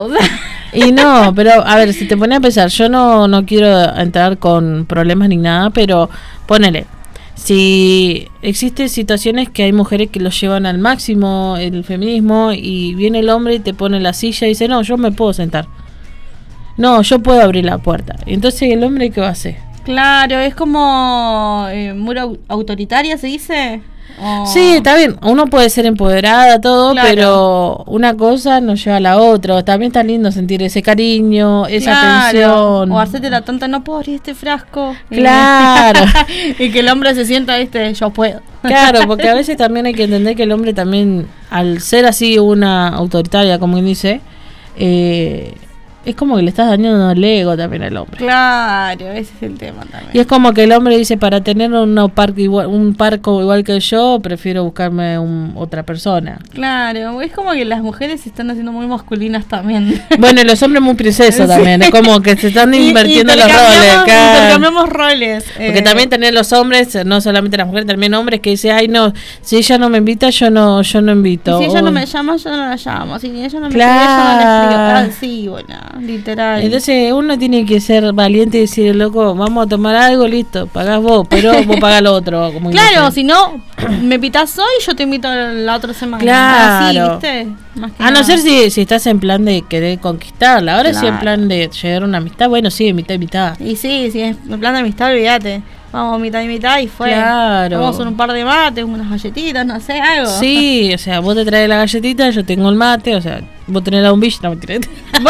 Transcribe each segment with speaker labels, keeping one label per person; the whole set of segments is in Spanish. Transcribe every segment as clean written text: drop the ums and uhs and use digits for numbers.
Speaker 1: Y no, pero a ver, si te pones a pensar, yo no quiero entrar con problemas ni nada, pero ponele, si existen situaciones que hay mujeres que lo llevan al máximo el feminismo y viene el hombre y te pone en la silla y dice, no, yo me puedo sentar, no, yo puedo abrir la puerta. Entonces el hombre, ¿qué va a hacer?
Speaker 2: Claro, es como muy autoritaria, ¿se dice?
Speaker 1: Sí, está bien, uno puede ser empoderada, todo,
Speaker 2: claro,
Speaker 1: pero una cosa no lleva a la otra. También está lindo sentir ese cariño, esa atención.
Speaker 2: O hacerte la tonta, no puedo abrir este frasco.
Speaker 1: Claro.
Speaker 2: Y que el hombre se sienta, yo puedo.
Speaker 1: Claro, porque a veces también hay que entender que el hombre también, al ser así una autoritaria, como quien dice, es como que le estás dañando el ego también al hombre.
Speaker 2: Claro, ese es el tema también.
Speaker 1: Y es como que el hombre dice, para tener un parco igual que yo, prefiero buscarme otra persona.
Speaker 2: Claro, es como que las mujeres se están haciendo muy masculinas también.
Speaker 1: Bueno, y los hombres muy princesos también, es como que se están invirtiendo los roles.
Speaker 2: Intercambiamos roles.
Speaker 1: Porque también tener los hombres, no solamente las mujeres, también hombres que dicen, ay no, si ella no me invita, yo no invito.
Speaker 2: Y si ella no me llama, yo no la llamo. Si ella no me
Speaker 1: escribe, yo
Speaker 2: no la escribo. Sí, bueno. Literal.
Speaker 1: Entonces uno tiene que ser valiente y decir, loco, vamos a tomar algo, listo, pagás vos, pero vos pagás lo otro. Como
Speaker 2: claro, si no, me invitas hoy, yo te invito la otra semana.
Speaker 1: Claro.
Speaker 2: Así, ¿viste? Más que
Speaker 1: a no ser si estás en plan de querer conquistarla. Ahora sí en plan de llegar a una amistad, bueno, sí, mitad.
Speaker 2: Y sí, si es en plan de amistad, olvídate. Vamos mitad y mitad y fue.
Speaker 1: Claro.
Speaker 2: Vamos a un par de mates, unas galletitas, no sé, algo.
Speaker 1: Sí, o sea, vos te traes la galletita, yo tengo el mate, o sea, vos tenés la bombilla, no me tiré.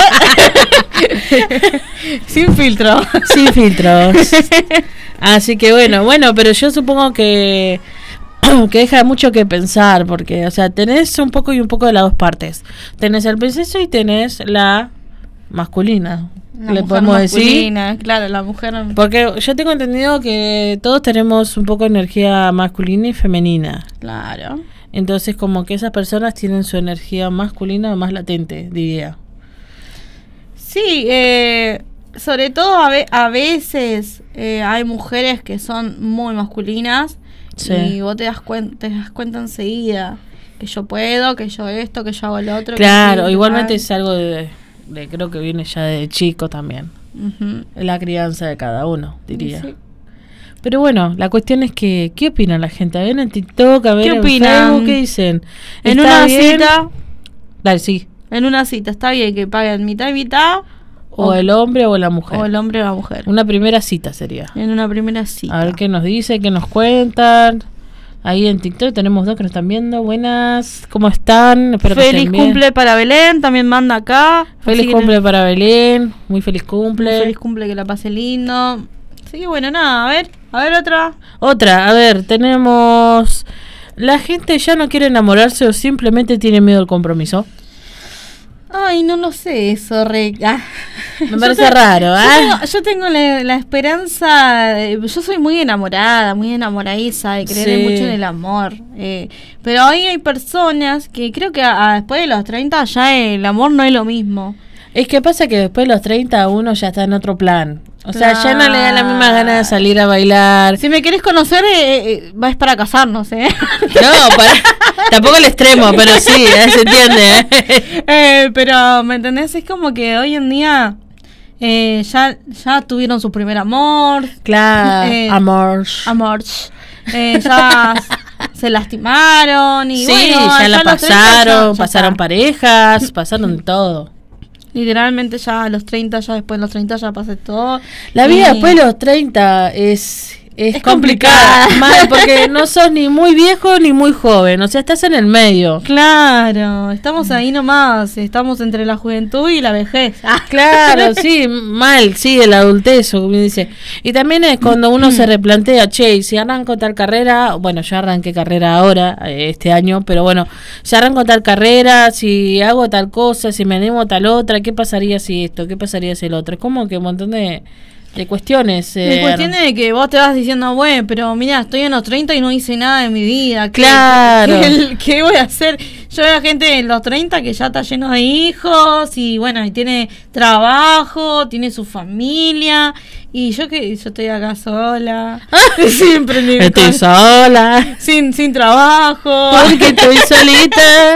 Speaker 2: Sin filtro.
Speaker 1: Sin filtros. Así que bueno, pero yo supongo que deja mucho que pensar, porque, o sea, tenés un poco y un poco de las dos partes. Tenés el princeso y tenés la masculina.
Speaker 2: Le podemos decir, claro, la mujer.
Speaker 1: Porque yo tengo entendido que todos tenemos un poco de energía masculina y femenina.
Speaker 2: Claro.
Speaker 1: Entonces, como que esas personas tienen su energía masculina más latente, diría.
Speaker 2: Sí, sobre todo a veces hay mujeres que son muy masculinas, sí, y vos te das cuenta enseguida que yo puedo, que yo esto, que yo hago lo otro.
Speaker 1: Claro, igualmente es algo de creo que viene ya de chico también.
Speaker 2: Uh-huh.
Speaker 1: La crianza de cada uno, diría.
Speaker 2: Sí.
Speaker 1: Pero bueno, la cuestión es que, ¿qué opina la gente? A ver en TikTok, a ver
Speaker 2: en
Speaker 1: Facebook, ¿qué dicen?
Speaker 2: En una cita.
Speaker 1: Dale, sí.
Speaker 2: En una cita, ¿está bien que paguen mitad y mitad?
Speaker 1: O el hombre o la mujer.
Speaker 2: O el hombre o la mujer.
Speaker 1: Una primera cita sería.
Speaker 2: En una primera cita.
Speaker 1: A ver qué nos dice, qué nos cuentan. Ahí en TikTok tenemos dos que nos están viendo. Buenas, ¿cómo están? Espero
Speaker 2: feliz que cumple para Belén, también manda acá.
Speaker 1: Feliz cumple para Belén, muy feliz cumple.
Speaker 2: Muy feliz cumple, que la pase lindo. Así que bueno, nada, a ver otra.
Speaker 1: Otra, a ver, tenemos... ¿La gente ya no quiere enamorarse o simplemente tiene miedo al compromiso?
Speaker 2: Ay, no lo sé eso,
Speaker 1: Me parece raro, ¿eh?
Speaker 2: Yo tengo la esperanza, yo soy muy enamorada, muy enamoradiza de creer mucho en el amor. Pero hoy hay personas que creo que después de los 30 ya el amor no es lo mismo.
Speaker 1: Es que pasa que después de los 30 uno ya está en otro plan. O sea, ya no le da la misma gana de salir a bailar.
Speaker 2: Si me querés conocer, es para casarnos, ¿eh?
Speaker 1: No, tampoco el extremo, pero sí, se entiende.
Speaker 2: Pero, ¿me entendés? Es como que hoy en día ya tuvieron su primer amor.
Speaker 1: Claro, amor.
Speaker 2: Ya se lastimaron y
Speaker 1: sí,
Speaker 2: bueno,
Speaker 1: ya la pasaron parejas, pasaron todo.
Speaker 2: Literalmente ya a los 30, ya después de los 30 ya pasé todo.
Speaker 1: La vida después de los 30 es complicada. Mal, porque no sos ni muy viejo ni muy joven. O sea, estás en el medio.
Speaker 2: Claro, estamos ahí nomás. Estamos entre la juventud y la vejez.
Speaker 1: Claro, sí, mal, sí, el adultez, como dice. Y también es cuando uno se replantea, che, si arranco tal carrera, bueno, yo arranqué carrera ahora, este año, pero bueno, si arranco tal carrera, si hago tal cosa, si me animo a tal otra, ¿qué pasaría si esto? ¿Qué pasaría si el otro? Es como que un montón de cuestiones.
Speaker 2: De cuestiones de que vos te vas diciendo, bueno, pero mira, estoy en los 30 y no hice nada en mi vida.
Speaker 1: Claro.
Speaker 2: ¿Qué voy a hacer? Yo veo gente en los 30 que ya está lleno de hijos y bueno, y tiene trabajo, tiene su familia. Y yo estoy acá sola.
Speaker 1: Estoy sola.
Speaker 2: Sin trabajo.
Speaker 1: Porque estoy solita.